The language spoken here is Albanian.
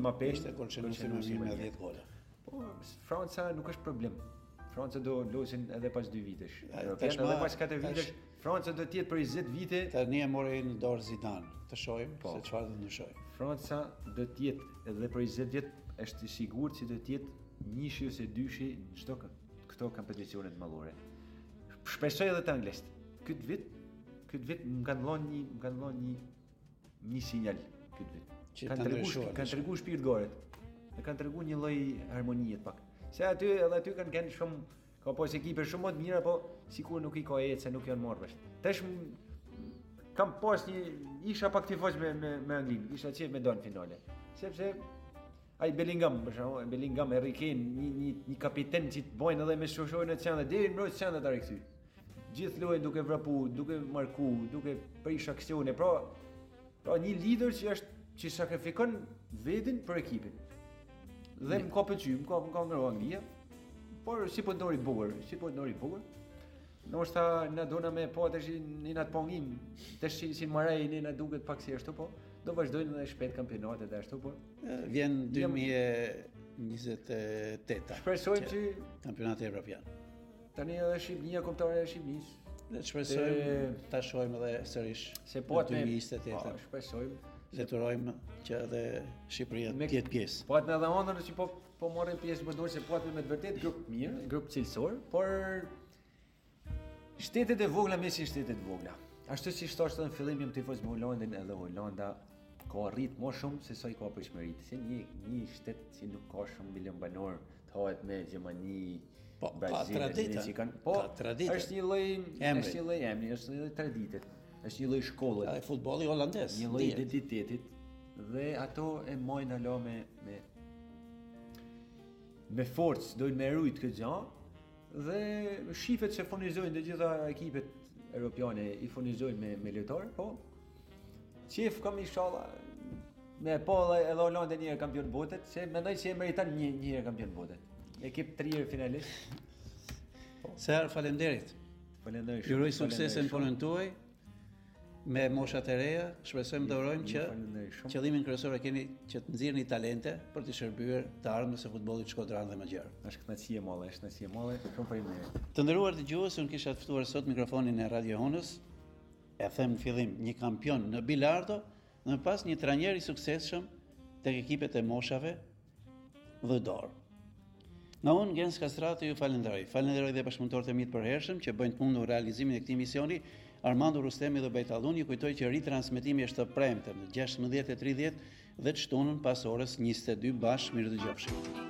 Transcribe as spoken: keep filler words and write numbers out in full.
Mbappé, konfirmimi me dhjetë gola. Po, Franca nuk është problem. Franca do losin edhe pas dy vitesh. Europian tashma- edhe pas katër vitesh. Franca do të jetë për njëzet vite. Tani e mori në dorë Zidane, të shohim Po. se çfarë do ndryshoj. Franca do të jetë edhe për njëzet vjet është i sigurt që do të jetë njëshi ose dyshi në çdo kë- këto kompeticione të mallore. Shpresoj edhe të anglesht. Këtë vit, këtë vit më kanë dhënë një, më kanë dhënë një një sinjal këtë vit. Që Kanë ta treguar, ndryshuar, kanë treguar shpirt goret. E kanë treguar një lloj harmonie të pak. Se aty edhe aty kanë kanë shumë ka pas ekipe shumë më të mira, po sikur nuk i ka ecë, nuk janë marrë vesh. Tash m- kam pas një isha pak tifoz me me me Anglinë, isha qef me don finale. Sepse ai Bellingham, për shembull, Bellingham e Riken, një një një kapiten që të bojnë edhe me shoshojnë e çanda deri në mbrojtje çanda ta rikthy. Gjithë luajnë duke vrapu, duke marku, duke prish aksione, pra pra një lider që është që sakrifikon veten për ekipin. Dhe më ka pëlqyer, më ka më ka ngrohur Anglia. Por si po ndori bukur, si po ndori bukur. Ndoshta na dona me po tash në natë pongim, tash si, si marrë ne na duket pak si ashtu, po do vazhdojnë edhe shpejt kampionatet e ashtu, po. E, Vjen dy mijë e njëzet e tetë. Shpresojmë që Kampionati Evropian. tani edhe Shqipënia kombëtare e Shqipënisë. Dhe shpresojmë ta shohim edhe sërish Se po atë në me dy mijë e njëzet e tetë. po, shpresojmë. Deturojmë që edhe Shqipëria Me- të jetë pjesë. Po atë me dhe ëndër që po po morën pjesë më dorë se po atë me të vërtet grup mirë, grup cilësor, por shtetet e vogla me si shtetet vogla. Ashtu si thashë në fillim jam tifoz me Holandën, edhe Holanda ka arrit më shumë se sa i ka përshmërit. Se një një shtet që nuk ka shumë milion banor, të hahet me Gjermani, Po, ka Brazil, tradita, që kanë. Po, ka tradita. është një lloj, Emri. është një lloj emri, është një lloj tradite. Është një lloj shkolle. Ai futbolli holandez. Një lloj dihet. identitetit dhe ato e mojnë alo me me me forcë, dojnë me rujt këtë gjë dhe shifet se furnizojnë të gjitha ekipet europiane i furnizojnë me me lojtar, po qef kam inshallah me po edhe edhe Holanda një herë kampion botet, se mendoj se e meriton një një herë kampion botet. Ekip tri herë finalist. Ser, faleminderit. Falenderoj Ju uroj suksese në punën tuaj. Me moshat e reja, shpresojmë të urojmë që falenderoj shumë. qëllimin kryesor e keni që të nxirrni talente për të shërbyer të ardhmës së futbollit shkodran dhe më gjerë. Është kënaqësi e madhe, është kënaqësi e madhe, shumë faleminderit. Të nderuar dëgjues, unë kisha të ftuar sot mikrofonin e Radio Honës. E them në fillim një kampion në bilardo dhe më pas një trajner i suksesshëm tek ekipet e moshave dhe dorë. Nga unë, Gens Kastrati, ju falenderoj. Falenderoj dhe bashkëpunëtorët e mi të përhershëm që bëjnë punë në realizimin e këtij misioni. Armando Rustemi dhe Bejtallun, ju kujtoj që ritransmetimi është të premte në gjashtëmbëdhjetë e tridhjetë dhe të shtunën pas orës njëzet e dy bashkë. Mirë dëgjofshim.